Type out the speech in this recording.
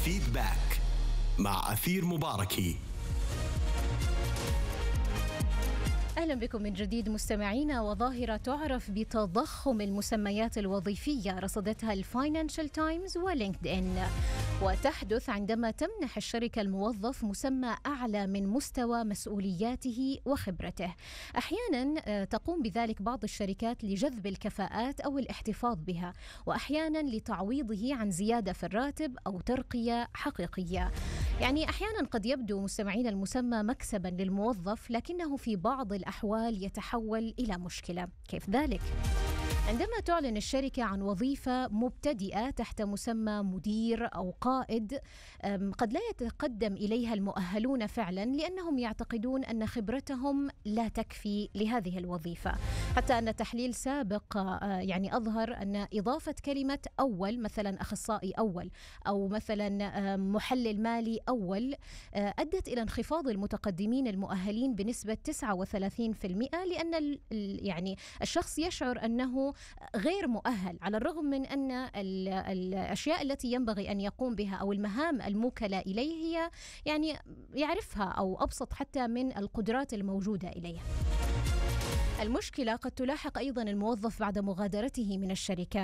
فيدباك مع أثير مباركي. أهلا بكم من جديد مستمعينا. وظاهرة تعرف بتضخم المسميات الوظيفية رصدتها الفاينانشال تايمز ولينكد إن، وتحدث عندما تمنح الشركة الموظف مسمى أعلى من مستوى مسؤولياته وخبرته. أحيانا تقوم بذلك بعض الشركات لجذب الكفاءات أو الاحتفاظ بها، وأحيانا لتعويضه عن زيادة في الراتب أو ترقية حقيقية. يعني أحيانا قد يبدو مستمعين المسمى مكسبا للموظف، لكنه في بعض الأحوال يتحول إلى مشكلة. كيف ذلك؟ عندما تعلن الشركة عن وظيفة مبتدئة تحت مسمى مدير أو قائد، قد لا يتقدم إليها المؤهلون فعلا، لأنهم يعتقدون أن خبرتهم لا تكفي لهذه الوظيفة. حتى أن تحليل سابق يعني أظهر أن إضافة كلمة أول، مثلا أخصائي أول أو مثلا محلل مالي أول، أدت إلى انخفاض المتقدمين المؤهلين بنسبة 39%، لأن يعني الشخص يشعر أنه غير مؤهل، على الرغم من أن الأشياء التي ينبغي أن يقوم بها أو المهام الموكلة إليه هي يعني يعرفها، أو أبسط حتى من القدرات الموجودة إليه. المشكلة قد تلاحق أيضا الموظف بعد مغادرته من الشركة،